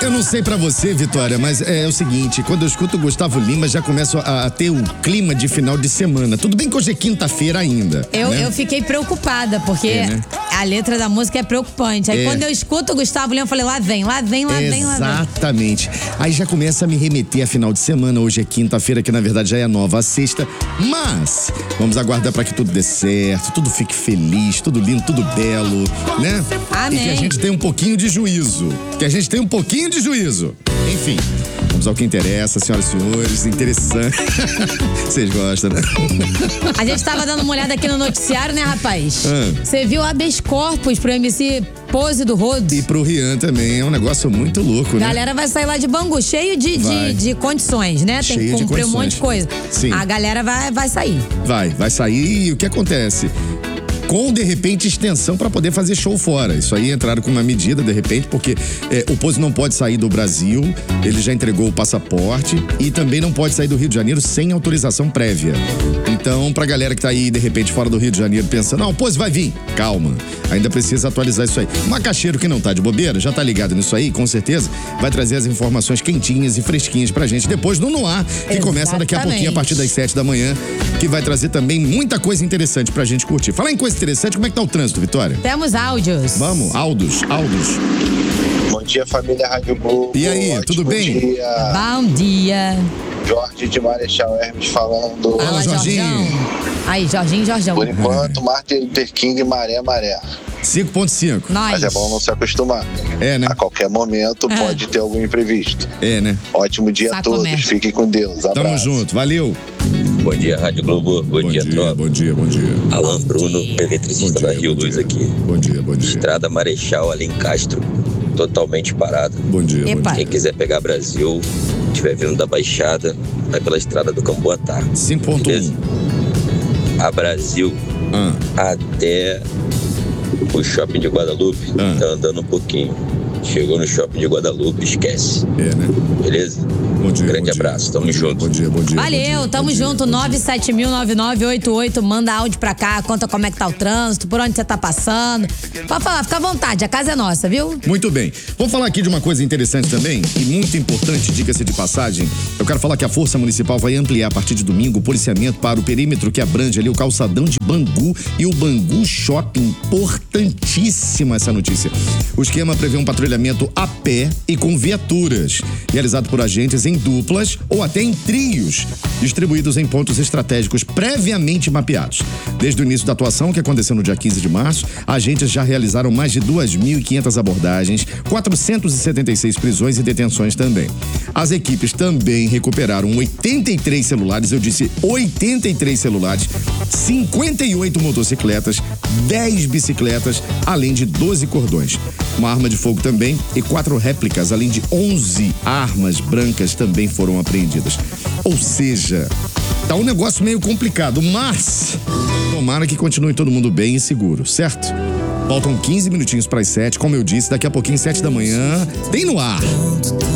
Eu não sei pra você, Vitória, mas é o seguinte, quando eu escuto o Gustavo Lima, já começo a ter um clima de final de semana. Tudo bem que hoje é quinta-feira ainda. Eu fiquei preocupada, porque a letra da música é preocupante. Aí quando eu escuto o Gustavo Lima, eu falei, lá vem. Exatamente. Aí já começa a me remeter a final de semana. Hoje é quinta-feira, que na verdade já é a nova sexta. Mas vamos aguardar pra que tudo dê certo, tudo fique feliz, tudo lindo, tudo belo, né? Amém. E que a gente tenha um pouquinho de juízo. Enfim, vamos ao que interessa, senhoras e senhores. Interessante. Vocês gostam, né? A gente tava dando uma olhada aqui no noticiário, né, rapaz? Você viu habeas corpus pro MC Pose do Rodo? E pro Rian também, é um negócio muito louco, né? Galera vai sair lá de Bangu, cheio de condições, né? Tem que cumprir um monte de coisa. Sim. A galera vai sair. Vai sair e o que acontece? Com, de repente, extensão para poder fazer show fora. Isso aí entraram com uma medida, de repente, porque o Pose não pode sair do Brasil, ele já entregou o passaporte e também não pode sair do Rio de Janeiro sem autorização prévia. Então, pra galera que tá aí, de repente, fora do Rio de Janeiro, pensando, não, o Pose vai vir. Calma, ainda precisa atualizar isso aí. O macaxeiro que não tá de bobeira, já tá ligado nisso aí, com certeza, vai trazer as informações quentinhas e fresquinhas pra gente depois no Noir, que começa daqui a pouquinho, a partir das 7 da manhã, que vai trazer também muita coisa interessante pra gente curtir. Falar em coisa interessante, como é que tá o trânsito, Vitória? Temos áudios. Vamos, Aldos. Bom dia, família Rádio Globo. E aí, tudo bem? Bom dia. Jorge de Marechal Hermes falando. Fala, Jorginho. Aí, Jorjão. Por enquanto, Martin Luther King, maré. 5.5. Mas é bom não se acostumar. É, né? A qualquer momento pode ter algum imprevisto. É, né? Ótimo dia a todos. Fiquem com Deus. Abraço. Tamo junto, valeu. Bom dia, Rádio Globo. Bom dia, tropa. Bom dia. Alan Bruno, eletricista da Rio Luz aqui. Bom dia. Estrada Marechal Alencastro, totalmente parada. Bom dia. Quem quiser pegar Brasil, estiver vindo da Baixada, vai pela estrada do Camboatá. 5.1. A Brasil até o shopping de Guadalupe, tá andando um pouquinho. Chegou no shopping de Guadalupe, esquece. É, né? Beleza? Bom dia. Grande abraço, tamo junto. Bom dia. Valeu, tamo junto. 970009988. Manda áudio pra cá, conta como é que tá o trânsito, por onde você tá passando. Pode falar, fica à vontade, a casa é nossa, viu? Muito bem. Vamos falar aqui de uma coisa interessante também, e muito importante, diga-se de passagem. Eu quero falar que a Força Municipal vai ampliar a partir de domingo o policiamento para o perímetro que abrange ali o calçadão de Bangu e o Bangu Shopping. Importantíssima essa notícia. O esquema prevê um patrulhamento a pé e com viaturas, realizado por agentes em duplas ou até em trios, distribuídos em pontos estratégicos previamente mapeados. Desde o início da atuação, que aconteceu no dia 15 de março, agentes já realizaram mais de 2.500 abordagens, 476 prisões e detenções também. As equipes também recuperaram 83 celulares, eu disse 83 celulares, 58 motocicletas, 10 bicicletas, além de 12 cordões. Uma arma de fogo também e 4 réplicas, além de 11 armas brancas também foram apreendidas. Ou seja, tá um negócio meio complicado, mas tomara que continue todo mundo bem e seguro, certo? Faltam 15 minutinhos para as 7, como eu disse, daqui a pouquinho, 7 da manhã, tem no ar.